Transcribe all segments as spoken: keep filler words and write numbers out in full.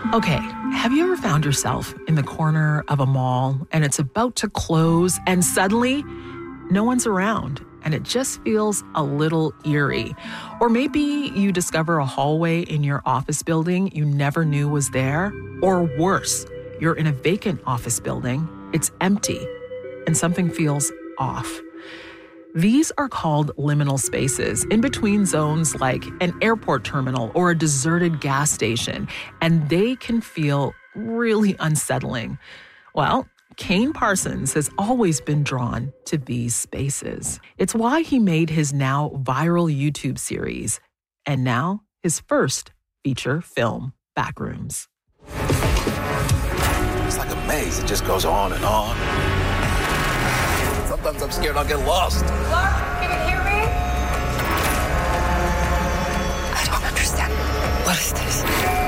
Okay, have you ever found yourself in the corner of a mall and it's about to close and suddenly no one's around and it just feels a little eerie? Or maybe you discover a hallway in your office building you never knew was there. Or worse, you're in a vacant office building, it's empty, and something feels off. These are called liminal spaces, in between zones like an airport terminal or a deserted gas station, and they can feel really unsettling. Well, Kane Parsons has always been drawn to these spaces. It's why he made his now viral YouTube series, and now his first feature film, Backrooms. It's like a maze. It just goes on and on. Sometimes I'm scared I'll get lost. Clark, can you hear me? I don't understand. What is this?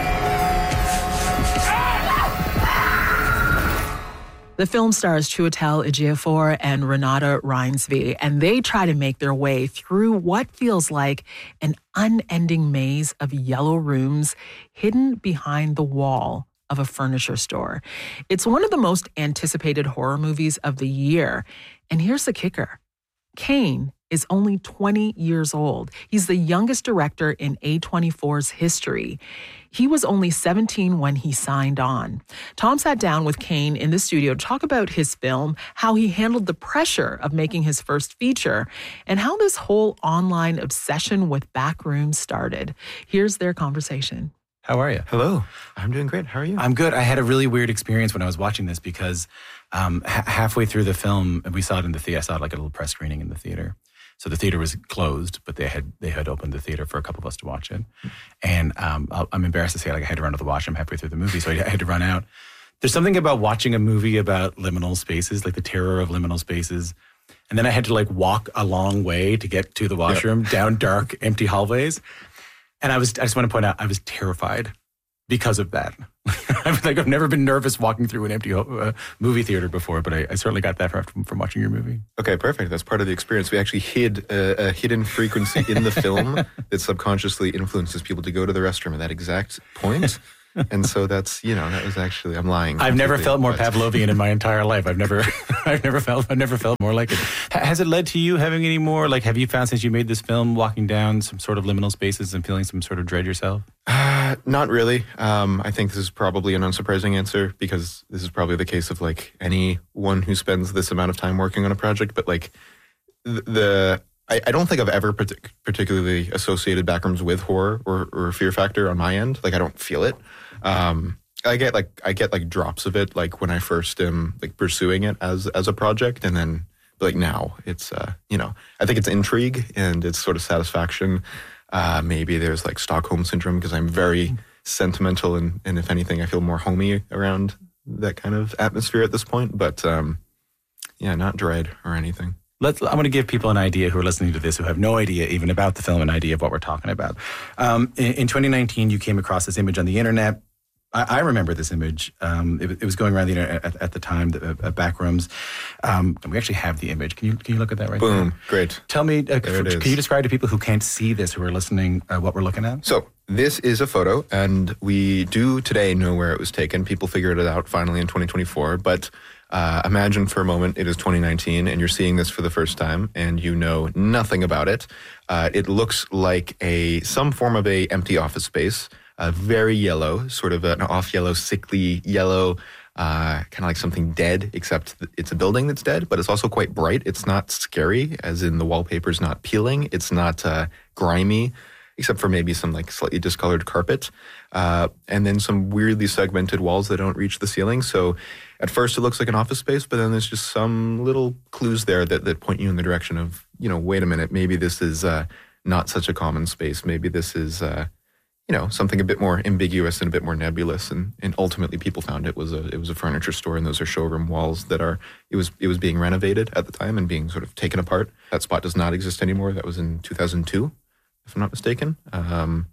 The film stars Chiwetel Ejiofor and Renata Reinsve, and they try to make their way through what feels like an unending maze of yellow rooms hidden behind the wall of a furniture store. It's one of the most anticipated horror movies of the year. And here's the kicker. Kane is only twenty years old. He's the youngest director in A twenty-four's history. He was only seventeen when he signed on. Tom sat down with Kane in the studio to talk about his film, how he handled the pressure of making his first feature, and how this whole online obsession with Backrooms started. Here's their conversation. How are you? Hello. I'm doing great. How are you? I'm good. I had a really weird experience when I was watching this because um, ha- halfway through the film, we saw it in the theater. I saw it like a little press screening in the theater. So the theater was closed, but they had they had opened the theater for a couple of us to watch it. And um, I'm embarrassed to say, like, I had to run to the washroom halfway through the movie, so I had to run out. There's something about watching a movie about liminal spaces, like the terror of liminal spaces. And then I had to like walk a long way to get to the washroom, yep. down dark, empty hallways. And I was I just want to point out, I was terrified because of that. I was like, I've never been nervous walking through an empty uh, movie theater before, but I, I certainly got that from, from watching your movie. Okay, perfect. That's part of the experience. We actually hid a, a hidden frequency in the film that subconsciously influences people to go to the restroom at that exact point. And so that's, you know, that was actually, I'm lying. I've never felt more but. Pavlovian in my entire life. I've never, I've never felt, I've never felt more like it. Has it led to you having any more, like, have you found since you made this film, walking down some sort of liminal spaces and feeling some sort of dread yourself? Uh, not really. Um, I think this is probably an unsurprising answer because this is probably the case of like anyone who spends this amount of time working on a project. But like the, the I, I don't think I've ever partic- particularly associated Backrooms with horror or, or fear factor on my end. Like I don't feel it. Um, I get like I get like drops of it, like when I first am like pursuing it as as a project, and then like now it's uh, you know I think it's intrigue and it's sort of satisfaction. Uh, maybe there's like Stockholm syndrome because I'm very sentimental and and if anything I feel more homey around that kind of atmosphere at this point. But um, yeah, not dread or anything. Let's, I want to give people an idea who are listening to this who have no idea even about the film, an idea of what we're talking about. Um, in, in twenty nineteen, you came across this image on the internet. I, I remember this image. Um, it, it was going around the internet at, at the time, the uh, Backrooms. Um, and we actually have the image. Can you can you look at that right now? Boom. Great. Tell me, uh, There it can is. you describe to people who can't see this, who are listening, uh, what we're looking at? So this is a photo, and we do today know where it was taken. People figured it out finally in twenty twenty-four, but uh, imagine for a moment it is twenty nineteen, and you're seeing this for the first time, and you know nothing about it. Uh, it looks like a some form of a empty office space, uh, very yellow, sort of an off-yellow, sickly yellow, uh, kind of like something dead, except it's a building that's dead, but it's also quite bright. It's not scary, as in the wallpaper's not peeling. It's not uh, grimy, except for maybe some like slightly discolored carpet, uh, and then some weirdly segmented walls that don't reach the ceiling. So at first it looks like an office space, but then there's just some little clues there that, that point you in the direction of, you know, wait a minute, maybe this is uh, not such a common space. Maybe this is, uh, you know, something a bit more ambiguous and a bit more nebulous. And, and ultimately people found it was a it was a furniture store, and those are showroom walls that are, it was it was being renovated at the time and being sort of taken apart. That spot does not exist anymore. That was in two thousand two. If I'm not mistaken. Um,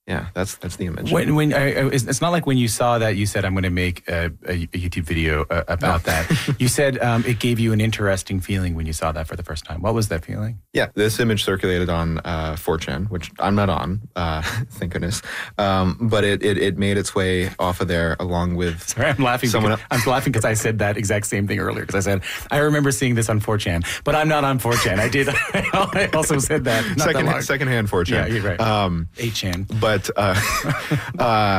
Yeah, that's that's the image. When, when I, I- it's not like when you saw that you said, I'm going to make a, a, a YouTube video uh, about No. that. You said um, it gave you an interesting feeling when you saw that for the first time. What was that feeling? Yeah, this image circulated on uh, four chan, which I'm not on, uh, thank goodness. Um, but it, it it made its way off of there along with Sorry, I'm laughing. someone Because, I'm laughing because I said that exact same thing earlier. Because I said I remember seeing this on four chan, but I'm not on four chan. I did. I also said that. Not second that long. secondhand four chan. Yeah, you're right. Um, eight chan. but uh, uh,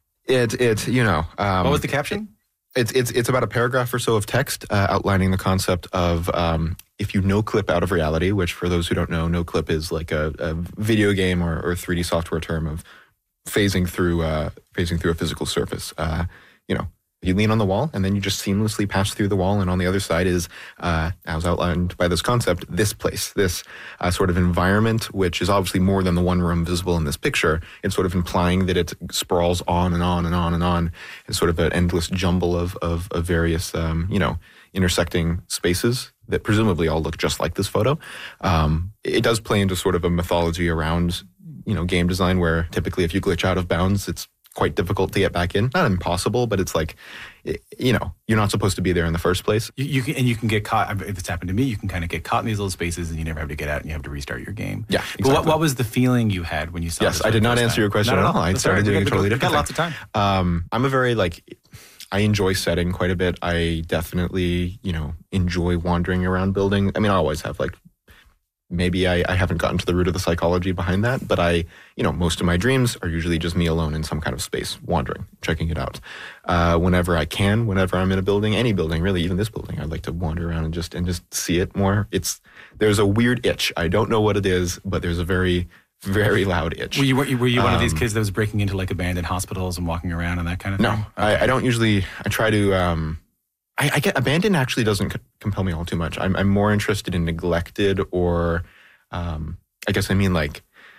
it it you know um, What was the caption? It's it's it's about a paragraph or so of text uh, outlining the concept of um, if you no clip out of reality, which for those who don't know, no clip is like a, a video game or, or three D software term of phasing through uh, phasing through a physical surface. Uh, you know, you lean on the wall and then you just seamlessly pass through the wall, and on the other side is, uh, as outlined by this concept, this place, this uh, sort of environment, which is obviously more than the one room visible in this picture. It's sort of implying that it sprawls on and on and on and on. It's sort of an endless jumble of of, of various, um, you know, intersecting spaces that presumably all look just like this photo. Um, it does play into sort of a mythology around, you know, game design, where typically if you glitch out of bounds, it's quite difficult to get back in. Not impossible, but it's like, you know, you're not supposed to be there in the first place. You, you can, and you can get caught. If it's happened to me, you can kind of get caught in these little spaces, and you never have to get out, and you have to restart your game. Yeah, But what, exactly. what was the feeling you had when you saw? Yes, this for I did the not first answer time? your question Not at all. I That's started all right. doing We a got- totally we different got lots thing. of time. Um, I'm a very like, I enjoy setting quite a bit. I definitely, you know, enjoy wandering around building. I mean, I always have like, maybe I, I haven't gotten to the root of the psychology behind that, but I, you know, most of my dreams are usually just me alone in some kind of space, wandering, checking it out. Uh, whenever I can, whenever I'm in a building, any building, really, even this building, I'd like to wander around and just and just see it more. It's there's a weird itch. I don't know what it is, but there's a very very loud itch. Were you, were you, were you one of these Um, kids that was breaking into like abandoned hospitals and walking around and that kind of No, thing? I, I don't usually. I try to. Um, I, I get abandoned actually doesn't c- compel me all too much. I'm, I'm more interested in neglected or, um, I guess I mean like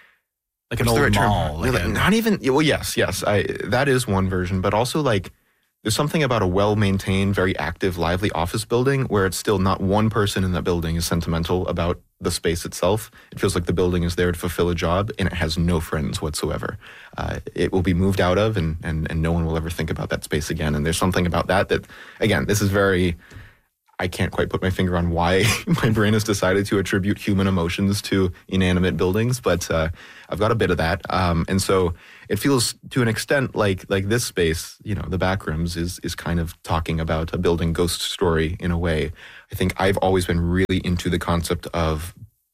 Like an what's the old right term? mall. Like Like, a- not even. Well, yes, yes. I that is one version, but also like there's something about a well-maintained, very active, lively office building where it's still not one person in that building is sentimental about the space itself. It feels like the building is there to fulfill a job, and it has no friends whatsoever. Uh, it will be moved out of, and, and and no one will ever think about that space again. And there's something about that that, again, this is very. I can't quite put my finger on why my brain has decided to attribute human emotions to inanimate buildings, but uh, I've got a bit of that. Um, and so it feels to an extent like like this space, you know, the Backrooms is is kind of talking about a building ghost story in a way. I think I've always been really into the concept of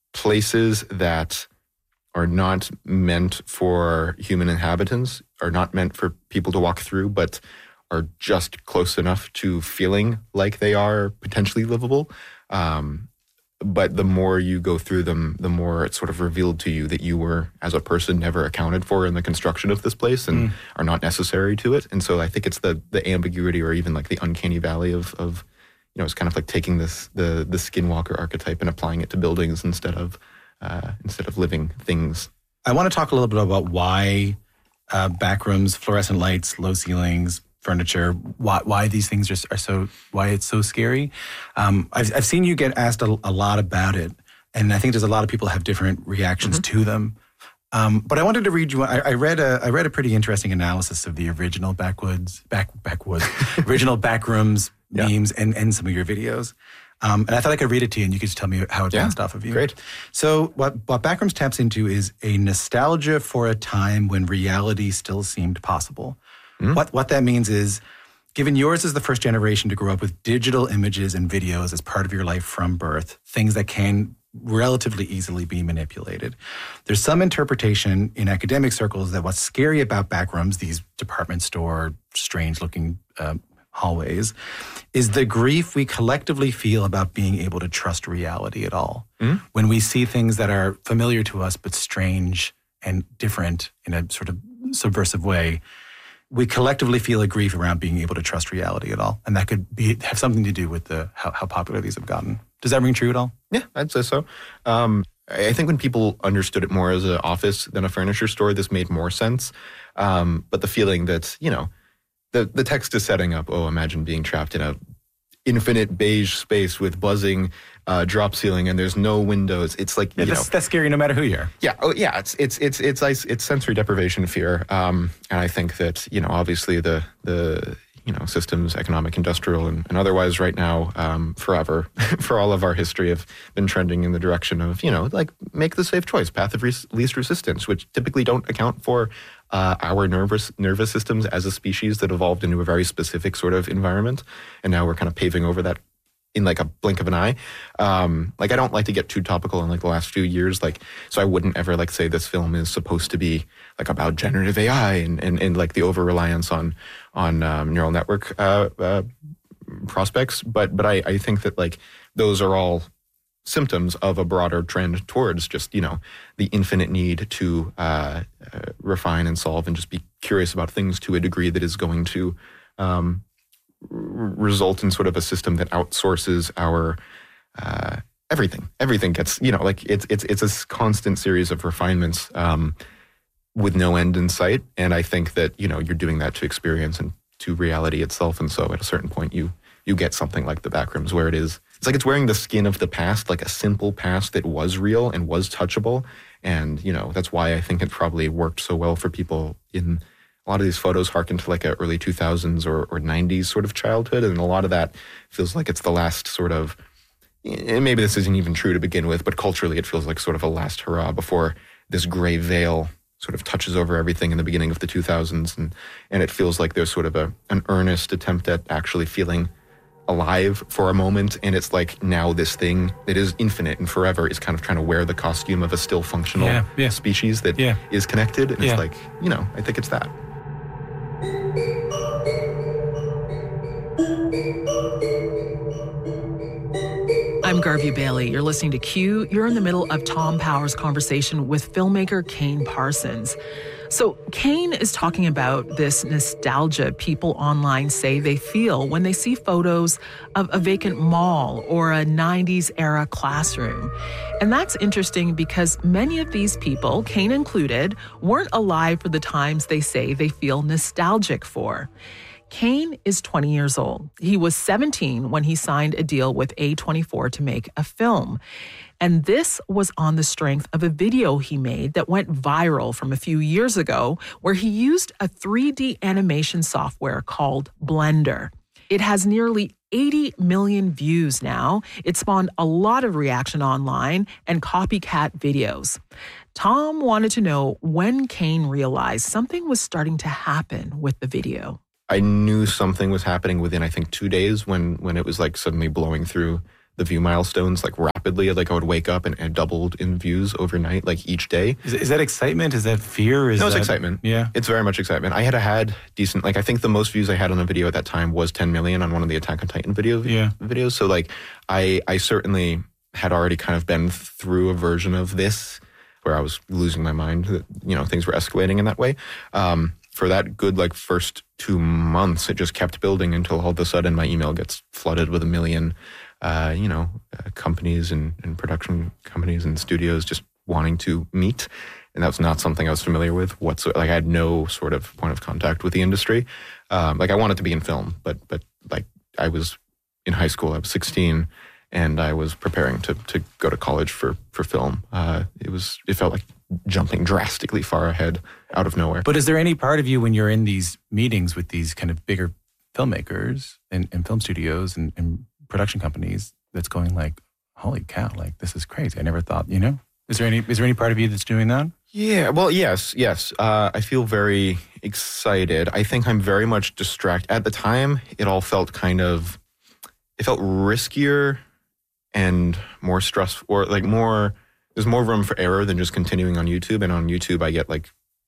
places that are not meant for human inhabitants, are not meant for people to walk through, but are just close enough to feeling like they are potentially livable. Um, but the more you go through them, the more it's sort of revealed to you that you were, as a person, never accounted for in the construction of this place and Mm. are not necessary to it. And so I think it's the the ambiguity or even like the uncanny valley of, of you know, it's kind of like taking this the the skinwalker archetype and applying it to buildings instead of uh, instead of living things. I want to talk a little bit about why uh, backrooms, fluorescent lights, low ceilings, furniture, why, why these things are, are so, why it's so scary. Um, I've, I've seen you get asked a, a lot about it, and I think there's a lot of people have different reactions Mm-hmm. to them. Um, but I wanted to read you. I, I read a I read a pretty interesting analysis of the original backwoods back backwoods original backrooms Yeah. memes and and some of your videos. Um, and I thought I could read it to you, and you could just tell me how it Yeah, bounced off of you. great. So what what Backrooms taps into is a nostalgia for a time when reality still seemed possible. Mm. What what that means is, given yours is the first generation to grow up with digital images and videos as part of your life from birth, things that can relatively easily be manipulated. There's some interpretation in academic circles that what's scary about backrooms, these department store, strange-looking uh, hallways, is the grief we collectively feel about being able to trust reality at all. Mm. When we see things that are familiar to us but strange and different in a sort of subversive way, we collectively feel a grief around being able to trust reality at all. And that could be have something to do with the how, how popular these have gotten. Does that ring true at all? Yeah, I'd say so. Um, I I think when people understood it more as an office than a furniture store, this made more sense. Um, but the feeling that, you know, the, the text is setting up, oh, imagine being trapped in a infinite beige space with buzzing uh, drop ceiling, and there's no windows. It's like Yeah, you that's, know, that's scary no matter who you are. yeah, oh yeah. It's it's it's it's it's, it's sensory deprivation fear, um, and I think that you know obviously the the you know systems, economic, industrial, and, and otherwise, right now, um, forever, for all of our history, have been trending in the direction of you know like make the safe choice, path of res- least resistance, which typically don't account for uh, our nervous nervous systems as a species that evolved into a very specific sort of environment, and now we're kind of paving over that in like a blink of an eye. Um, like I don't like to get too topical in like the last few years. Like, so I wouldn't ever like say this film is supposed to be like about generative A I and, and, and like the over reliance on, on um, neural network uh, uh, prospects. But, but I, I think that like those are all symptoms of a broader trend towards just, you know, the infinite need to uh, uh, refine and solve and just be curious about things to a degree that is going to, um, result in sort of a system that outsources our uh, everything. Everything gets, you know, like it's it's it's a constant series of refinements um, with no end in sight. And I think that you know you're doing that to experience and to reality itself. And so at a certain point, you you get something like the Backrooms, where it is. It's like it's wearing the skin of the past, like a simple past that was real and was touchable. And you know that's why I think it probably worked so well for people in. A lot of these photos harken to like a early two thousands or, or nineties sort of childhood. And a lot of that feels like it's the last sort of, and maybe this isn't even true to begin with, but culturally it feels like sort of a last hurrah before this gray veil sort of touches over everything in the beginning of the two thousands. And, and it feels like there's sort of a an earnest attempt at actually feeling alive for a moment. And it's like now this thing that is infinite and forever is kind of trying to wear the costume of a still functional Yeah, yeah. species that Yeah. is connected. And Yeah. it's like, you know, I think it's that. I'm Garvey Bailey. You're listening to Q. You're in the middle of Tom Power's conversation with filmmaker Kane Parsons. So Kane is talking about this nostalgia people online say they feel when they see photos of a vacant mall or a nineties era classroom. And that's interesting because many of these people, Kane included, weren't alive for the times they say they feel nostalgic for. Kane is twenty years old. He was seventeen when he signed a deal with A twenty-four to make a film. And this was on the strength of a video he made that went viral from a few years ago, where he used a three D animation software called Blender. It has nearly eighty million views now. It spawned a lot of reaction online and copycat videos. Tom wanted to know when Kane realized something was starting to happen with the video. I knew something was happening within, I think, two days when when it was like suddenly blowing through the view milestones like rapidly. Like I would wake up and it doubled in views overnight, like each day. Is, is that excitement? Is that fear? Is no, it's that, excitement. Yeah. It's very much excitement. I had a, had decent, like I think the most views I had on a video at that time was ten million on one of the Attack on Titan video, Yeah. videos. So like I, I certainly had already kind of been through a version of this where I was losing my mind that, you know, things were escalating in that way. Um, for that good like first two months, it just kept building until all of a sudden my email gets flooded with a million, uh, you know, uh, companies and, and production companies and studios just wanting to meet. And that was not something I was familiar with whatsoever. Like I had no sort of point of contact with the industry. Um, like I wanted to be in film, but but like I was in high school. I was sixteen, and I was preparing to to go to college for for film. Uh, it was it felt like jumping drastically far ahead out of nowhere. But is there any part of you when you're in these meetings with these kind of bigger filmmakers and, and film studios and, and production companies that's going like, holy cow, like this is crazy. I never thought, you know? Is there any is there any part of you that's doing that? Yeah, well, yes, yes. Uh, I feel very excited. I think I'm very much distracted. At the time, it all felt kind of, it felt riskier and more stressful, or like more, there's more room for error than just continuing on YouTube. And on YouTube, I get like,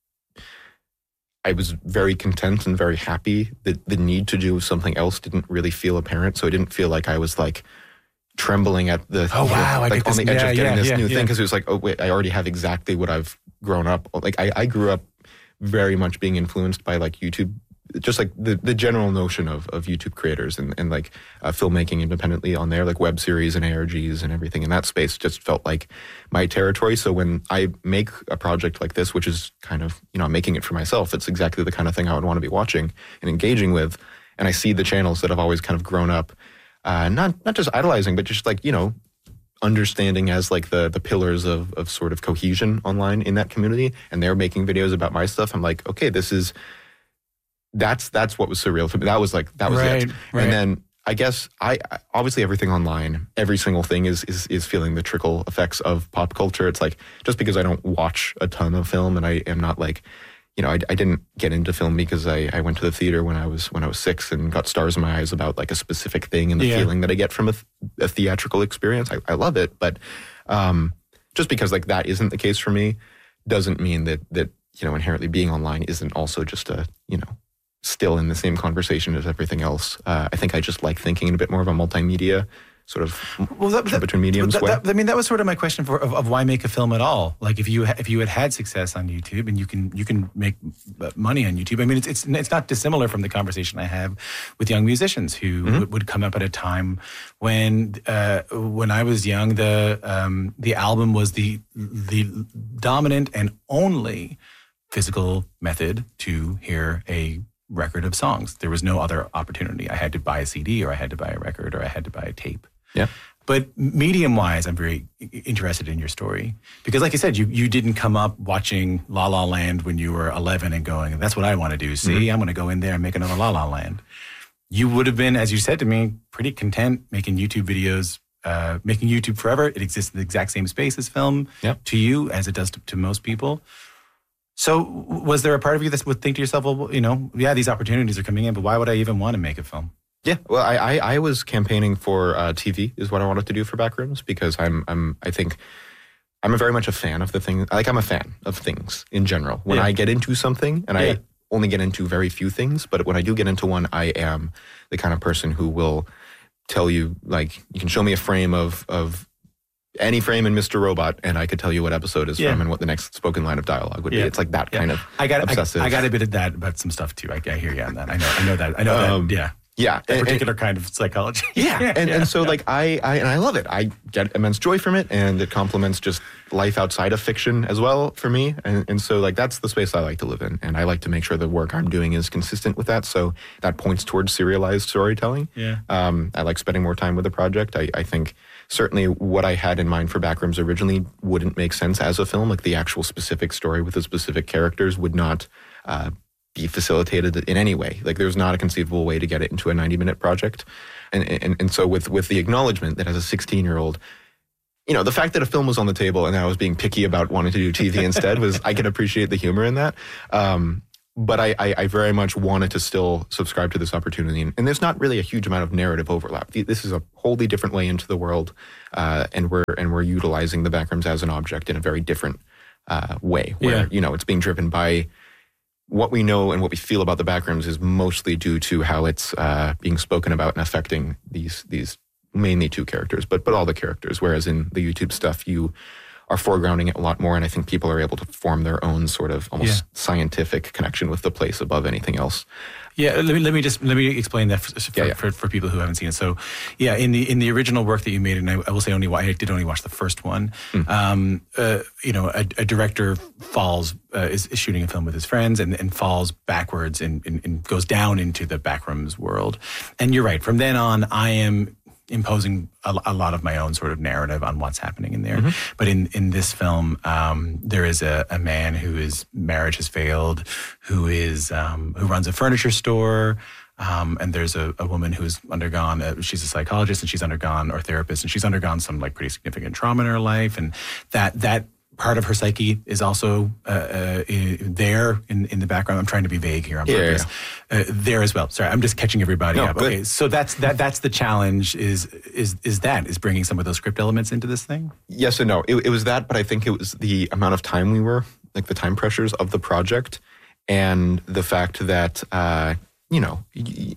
I was very content and very happy that the need to do something else didn't really feel apparent. So it didn't feel like I was like trembling at the, Oh, wow, I like get on this- the edge yeah, of getting yeah, this yeah, new yeah. thing. Because it was like, oh wait, I already have exactly what I've grown up. Like I, I grew up very much being influenced by like YouTube, just like the, the general notion of, of YouTube creators and, and like uh, filmmaking independently on there, like web series and A R Gs and everything in that space just felt like my territory. So when I make a project like this, which is kind of, you know, I'm making it for myself, it's exactly the kind of thing I would want to be watching and engaging with. And I see the channels that have always kind of grown up uh, not not just idolizing, but just like, you know, understanding as like the the pillars of of sort of cohesion online in that community. And they're making videos about my stuff. I'm like, okay, this is that's that's what was surreal to me. That was like that was Right, it. right. And then I guess I obviously everything online, every single thing is is is feeling the trickle effects of pop culture. It's like just because I don't watch a ton of film and I am not like, you know, I, I didn't get into film because I, I went to the theater when I was when I was six and got stars in my eyes about like a specific thing and the Yeah. feeling that I get from a, th- a theatrical experience. I, I love it, but um, just because like that isn't the case for me doesn't mean that that you know inherently being online isn't also just a you know. still in the same conversation as everything else. Uh, I think I just like thinking in a bit more of a multimedia sort of Well, that, jump between mediums that, way. that- I mean, that was sort of my question for of, of why make a film at all. Like, if you ha- if you had had success on YouTube and you can you can make money on YouTube. I mean, it's it's it's not dissimilar from the conversation I have with young musicians who Mm-hmm. would, would come up at a time when uh, when I was young, the um, the album was the the dominant and only physical method to hear a record of songs. There was no other opportunity. I had to buy a C D or I had to buy a record or I had to buy a tape. Yeah. But medium-wise, I'm very i- interested in your story. Because like I said, you, you didn't come up watching La La Land when you were eleven and going, that's what I want to do. See, Mm-hmm. I'm going to go in there and make another La La Land. You would have been, as you said to me, pretty content making YouTube videos, uh, making YouTube forever. It exists in the exact same space as film Yep. to you as it does to, to most people. So w- was there a part of you that would think to yourself, well, you know, yeah, these opportunities are coming in, but why would I even want to make a film? Yeah, well, I, I, I was campaigning for uh, T V is what I wanted to do for Backrooms because I'm I'm I think I'm a very much a fan of the thing. Like I'm a fan of things in general. When Yeah. I get into something, and Yeah. I only get into very few things, but when I do get into one, I am the kind of person who will tell you, like, you can show me a frame of of any frame in Mister Robot, and I could tell you what episode is Yeah. from and what the next spoken line of dialogue would Yeah. be. It's like that Yeah. kind of I got obsessive. I, I got a bit of that about some stuff too. I, I hear you on that. I know. I know that. I know Um, that. Yeah. yeah, That and- and- particular kind of psychology. Yeah, and, and so like I, I and I love it. I get immense joy from it, and it complements just life outside of fiction as well for me. And, and so like that's the space I like to live in, and I like to make sure the work I'm doing is consistent with that. So that points towards serialized storytelling. Yeah. Um, I like spending more time with the project. I, I think certainly what I had in mind for Backrooms originally wouldn't make sense as a film. Like the actual specific story with the specific characters would not. Uh, be facilitated in any way. Like there's not a conceivable way to get it into a ninety minute project. And and, and so with, with the acknowledgement that as a sixteen year old, you know, the fact that a film was on the table and I was being picky about wanting to do T V instead was, I can appreciate the humor in that. Um, but I, I, I very much wanted to still subscribe to this opportunity. And, and there's not really a huge amount of narrative overlap. This is a wholly different way into the world. Uh, and we're, and we're utilizing the Backrooms as an object in a very different uh, way where, Yeah. you know, it's being driven by what we know and what we feel about the Backrooms is mostly due to how it's uh, being spoken about and affecting these these mainly two characters, but but all the characters. Whereas in the YouTube stuff, you are foregrounding it a lot more, and I think people are able to form their own sort of almost Yeah. scientific connection with the place above anything else. Yeah, let me let me just let me explain that for, for, Yeah, yeah. for, for people who haven't seen it. So, yeah, in the in the original work that you made, and I, I will say only I did only watch the first one. Mm. Um, uh, you know, a, a director falls uh, is, is shooting a film with his friends and, and falls backwards and, and, and goes down into the Backrooms world. And you're right. From then on, I am imposing a, a lot of my own sort of narrative on what's happening in there. Mm-hmm. But in, in this film, um, there is a, a man who his marriage has failed, who is um, who runs a furniture store. Um, and there's a, a woman who's undergone, a, she's a psychologist and she's undergone, or therapist, and she's undergone some like pretty significant trauma in her life. And that that part of her psyche is also uh, uh, i- there in, in the background. I'm trying to be vague here on Yeah, purpose. Uh, there as well. Sorry, I'm just catching everybody No, up. good. Okay, so that's that. That's the challenge. Is is is that is bringing some of those script elements into this thing? Yes and no. It, it was that, but I think it was the amount of time we were, like the time pressures of the project, and the fact that, uh, you know, y-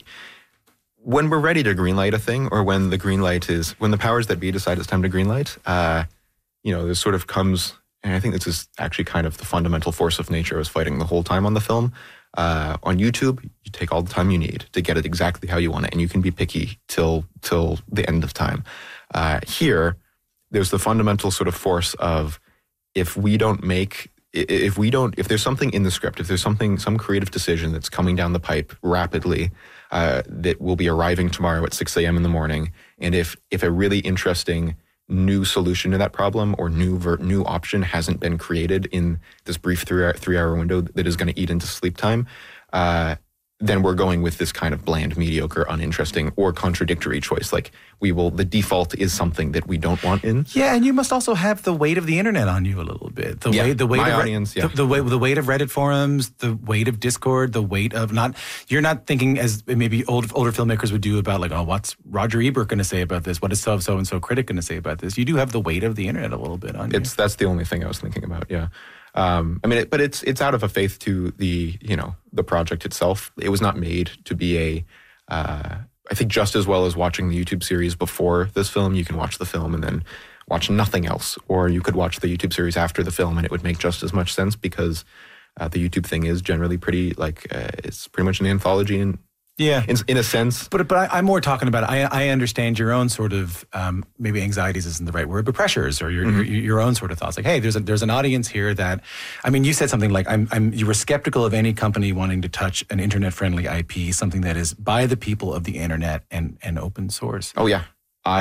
when we're ready to greenlight a thing, or when the green light is, when the powers that be decide it's time to greenlight, uh, you know, this sort of comes, and I think this is actually kind of the fundamental force of nature I was fighting the whole time on the film. Uh, on YouTube, you take all the time you need to get it exactly how you want it, and you can be picky till till the end of time. Uh, here, there's the fundamental sort of force of, if we don't make if we don't, if there's something in the script, if there's something, some creative decision that's coming down the pipe rapidly, uh, that will be arriving tomorrow at six a.m. in the morning, and if if a really interesting new solution to that problem or new ver- new option hasn't been created in this brief three hour, three hour window that is going to eat into sleep time, uh, then we're going with this kind of bland, mediocre, uninteresting, or contradictory choice. Like we will, the default is something that we don't want in. Yeah, and you must also have the weight of the internet on you a little bit. The yeah, weight, the weight my of audience, yeah. the, the weight, the weight of Reddit forums, the weight of Discord, the weight of not. You're not thinking as maybe old, older filmmakers would do about like, oh, what's Roger Ebert going to say about this? What is so so and so critic going to say about this? You do have the weight of the internet a little bit on you. It's that's the only thing I was thinking about. Yeah. Um, I mean, it, but it's it's out of a faith to the you know the project itself. It was not made to be a. Uh, I think just as well as watching the YouTube series before this film, you can watch the film and then watch nothing else, or you could watch the YouTube series after the film, and it would make just as much sense because uh, the YouTube thing is generally pretty like uh, it's pretty much an anthology in yeah in, in a sense. But but I, I'm more talking about I I understand your own sort of um, maybe anxieties isn't the right word, but pressures or your, mm-hmm. your your own sort of thoughts. Like, hey, there's a, there's an audience here that, I mean, you said something like I'm I'm you were skeptical of any company wanting to touch an internet friendly I P, something that is by the people of the internet and and open source. Oh yeah,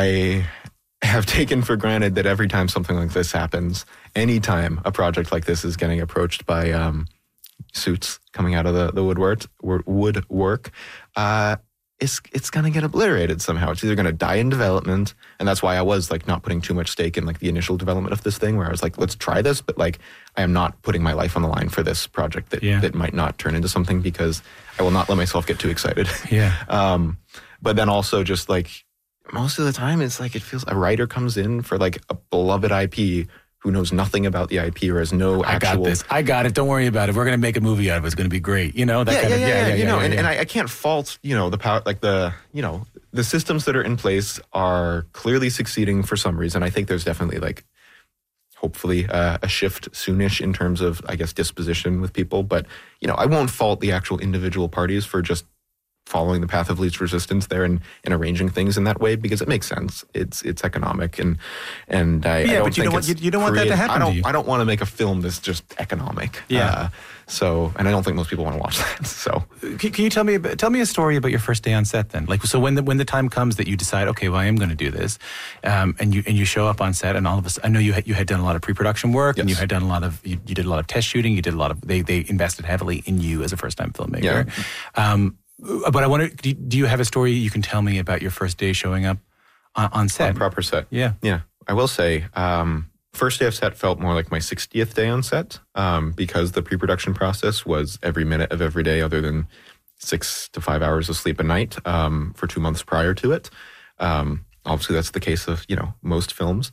I have taken for granted that every time something like this happens, anytime a project like this is getting approached by um, suits coming out of the, the woodwork, woodwork uh, it's, it's going to get obliterated somehow. It's either going to die in development, and that's why I was like not putting too much stake in like the initial development of this thing, where I was like, let's try this, but like I am not putting my life on the line for this project that, yeah. that might not turn into something because I will not let myself get too excited. Yeah. um, but then also just like most of the time it's like it feels a writer comes in for like a beloved I P who knows nothing about the I P or has no actual... I got this. I got it. Don't worry about it. We're going to make a movie out of it. It's going to be great. You know, that yeah, kind yeah, of... Yeah, yeah, yeah. You know, yeah, and, yeah. and I, I can't fault, you know, the power, like the, you know, the systems that are in place are clearly succeeding for some reason. I think there's definitely like, hopefully uh, a shift soonish in terms of, I guess, disposition with people. But, you know, I won't fault the actual individual parties for just following the path of least resistance there and, and arranging things in that way because it makes sense. It's it's economic and and I, yeah, I don't but you think don't want you, you don't want that to happen I don't to you. I don't want to make a film that's just economic. Yeah. Uh, so and I don't think most people want to watch that. So can, can you tell me about, tell me a story about your first day on set then? Like so when the when the time comes that you decide, okay, well I am going to do this, um, and you and you show up on set and all of a sudden I know you had you had done a lot of pre-production work yes. and you had done a lot of you, you did a lot of test shooting. You did a lot of they they invested heavily in you as a first time filmmaker. Yeah. Um, But I wonder, do you, do you have a story you can tell me about your first day showing up on, on set? On proper set. Yeah. Yeah. I will say, um, first day of set felt more like my sixtieth day on set um, because the pre-production process was every minute of every day other than six to five hours of sleep a night um, for two months prior to it. Um, obviously, that's the case of, you know, most films.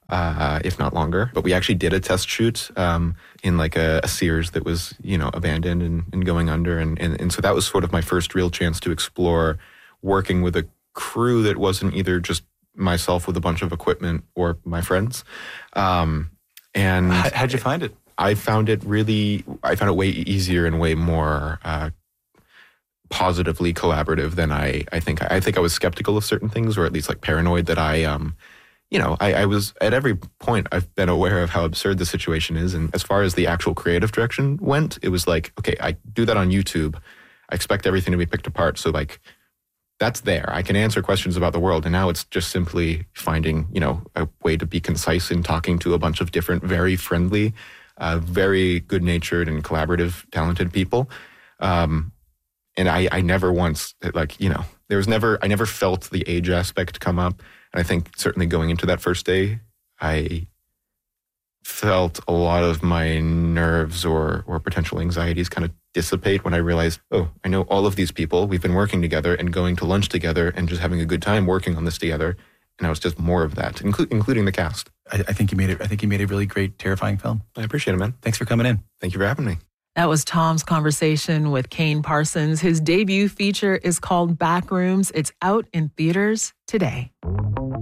Uh, if not longer. But we actually did a test shoot um, in like a, a Sears that was, you know, abandoned and, and going under. And, and, and so that was sort of my first real chance to explore working with a crew that wasn't either just myself with a bunch of equipment or my friends. Um, and How, how'd you find it? I found it really, I found it way easier and way more uh, positively collaborative than I, I think. I think I was skeptical of certain things, or at least like paranoid that I, um, you know, I, I was at every point I've been aware of how absurd the situation is. And as far as the actual creative direction went, it was like, okay, I do that on YouTube. I expect everything to be picked apart. So like, that's there. I can answer questions about the world. And now it's just simply finding, you know, a way to be concise in talking to a bunch of different, very friendly, uh, very good-natured and collaborative, talented people. Um, and I, I never once, like, you know, there was never, I never felt the age aspect come up. And I think certainly going into that first day, I felt a lot of my nerves or or potential anxieties kind of dissipate when I realized, oh, I know all of these people. We've been working together and going to lunch together and just having a good time working on this together. And I was just more of that, inclu- including the cast. I, I think you made it. I think you made a really great, terrifying film. I appreciate it, man. Thanks for coming in. Thank you for having me. That was Tom's conversation with Kane Parsons. His debut feature is called Backrooms. It's out in theaters today.